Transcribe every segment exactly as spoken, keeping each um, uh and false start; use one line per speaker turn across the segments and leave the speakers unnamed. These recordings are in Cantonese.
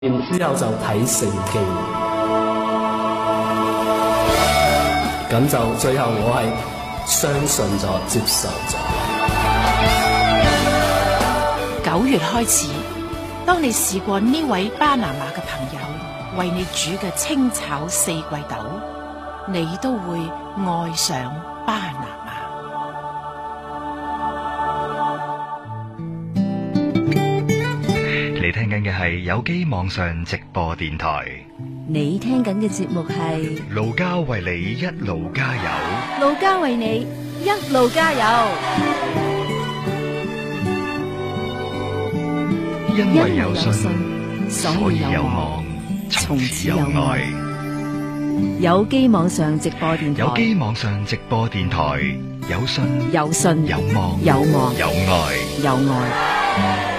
之後就睇聖經，咁就最後我係相信咗、接受咗。
九月開始，當你試過呢位巴拿馬嘅朋友為你煮嘅清炒四季豆，你都會愛上巴拿馬。
你聽緊嘅係有機網上直播電台。
你聽緊嘅節目係
路加為你一路加油，
路加為你一路加油，
因為有信，所以有望，從此有愛。
有機網上直播電台，
有機網上直播電台，有信，
有信，
有望，
有望，
有愛，
有愛。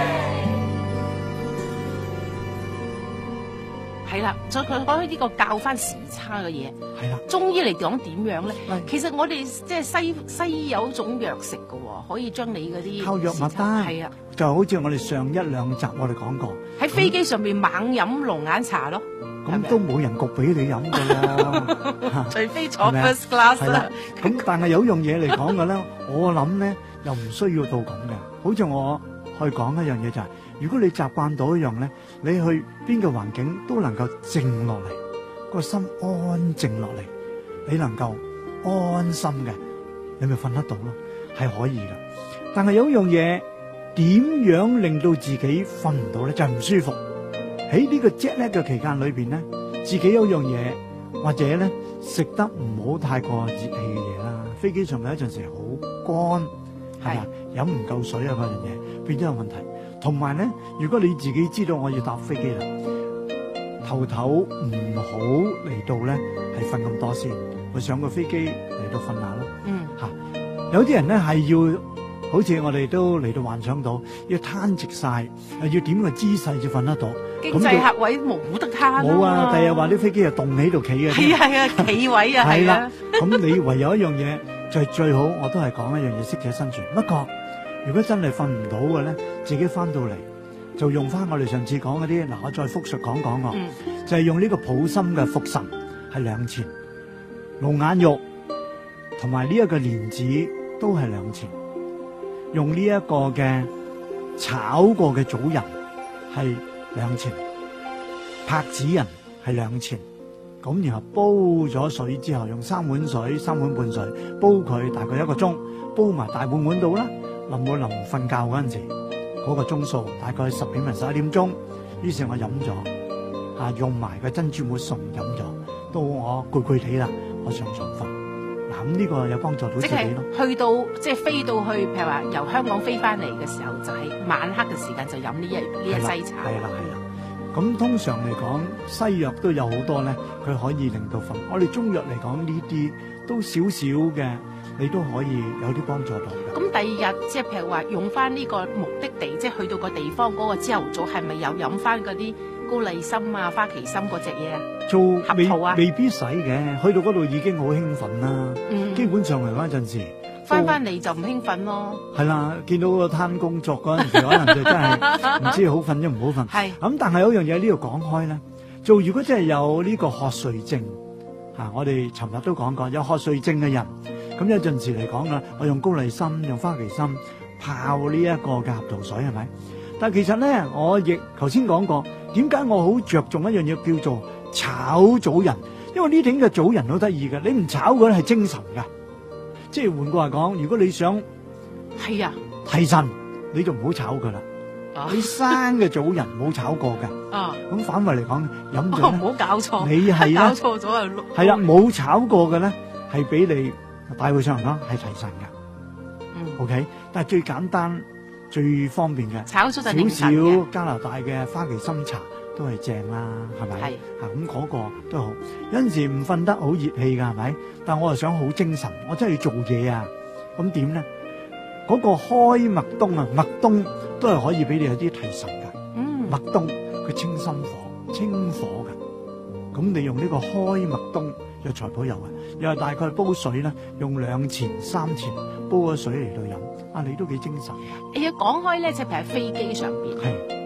係啦，再佢講起呢個教翻時差嘅嘢，
係啦，
中醫嚟講點樣咧？
係
其實我哋即係西西醫有一種藥食嘅喎，可以將你嗰啲
靠藥物得，
係啊，
就好似我哋上一兩集我哋講過，
喺飛機上面猛飲龍眼茶咯，
咁都冇人焗俾你飲噶啦，
除非坐 first class 啦。
咁但係有樣嘢嚟講嘅咧，我諗咧又唔需要到咁嘅，好似我去講一樣嘢就係、是，如果你習慣到一樣咧，你去邊個環境都能夠靜落嚟，個心安靜落嚟，你能夠安心嘅，你咪瞓得到咯，係可以噶。但係有一樣嘢，點樣令到自己瞓唔到咧？就係、是、唔舒服。喺呢個 jet lag 嘅期間裏邊咧，自己有樣嘢或者咧食得唔好太過熱氣嘅嘢啦。飛機上面有一陣時好乾，係嘛，飲唔夠水啊嗰樣嘢變咗有問題。同埋咧，如果你自己知道我要搭飛機啦，頭頭唔好嚟到咧係瞓咁多先，我上個飛機嚟到瞓下咯。
嗯，
吓、啊、有啲人咧係要。好似我哋都嚟到幻想到，要攤直晒，又要點個姿勢至瞓得到。
經濟客位冇得攤。
冇啊！第日話啲飛機係棟喺度企嘅。
係啊係啊，企位啊係啊。
咁你唯有一樣嘢就係最好，我都係講一樣嘢，適者生存。不過如果真係瞓唔到嘅咧，自己翻到嚟就用翻我哋上次講嗰啲。嗱，我再複述講講我，
嗯、
就係用呢個普參嘅復神係兩錢，龍眼肉同埋呢一個蓮子都係兩錢。用呢一個嘅炒過嘅棗仁係兩錢，柏子仁係兩錢，咁然後煲咗水之後，用三碗水、三碗半水煲佢大概一個鐘，煲埋大半碗到啦。臨我臨瞓覺嗰陣時，嗰、那個鐘數大概十點零十一點鐘，於是我飲咗，啊用埋個珍珠抹餸飲咗，到我攰攰地啦，我上床瞓。咁呢個有幫助到自己咯。
即係去到即係飛到去，譬如話由香港飛翻嚟嘅時候，就係、是、晚黑嘅時間就飲呢一呢一劑茶。
係啦係啦。咁通常嚟講，西藥都有好多咧，佢可以令到瞓。我哋中藥嚟講呢啲都少少嘅，你都可以有啲幫助到嘅。
咁第二日即係譬如話用翻呢個目的地，即係去到個地方嗰個朝頭早，係咪有飲翻嗰啲高麗參啊、花旗參嗰隻嘢啊？
做未
啊
未必使嘅，去到嗰度已經好興奮啦。嗯，基本上嚟嗰陣時，
翻翻嚟就唔興奮咯。
係啦，見到個攤工作嗰陣時，可能就真係唔知好瞓定唔好瞓。係咁，但係有一樣嘢呢度講開咧，做如果真係有呢個瞌睡症嚇、啊，我哋尋日都講過，有瞌睡症嘅人，咁有陣時嚟講啦，我用高麗參、用花旗參泡呢一個嘅合桃水係咪？但係其實咧，我亦頭先講過，點解我好着重一樣嘢叫做炒棗仁？因為呢啲嘅棗仁好得意嘅，你唔炒佢咧係精神噶。即係換句話講，如果你想
係啊
提神，你就唔好炒佢啦。
啊、
你生嘅棗仁冇炒過嘅，啊，咁反為嚟講飲咗
唔好搞錯，
你係啦，
搞錯咗啊，
係啦，冇炒過嘅咧係俾你大會上嚟講係提神嘅。嗯 ，OK， 但係最簡單、最方便嘅
炒咗就凌
少
晨嘅
少加拿大嘅花旗參茶。都係正啦，係咪？係啊，咁嗰個都好。有陣時唔瞓得好熱氣噶，係咪？但我又想好精神，我真係要做嘢啊！咁點咧？嗰、那個開麥冬啊，麥冬都係可以俾你有啲提神噶。嗯，麥冬佢清心火、清火噶。咁你用呢個開麥冬藥材補油啊，又係大概煲水咧，用兩錢三錢煲咗水嚟到飲。啊，你都幾精神。
誒，講開咧，就譬如喺飛機上邊。係。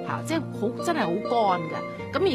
嚇，即係好真係好乾嘅。咁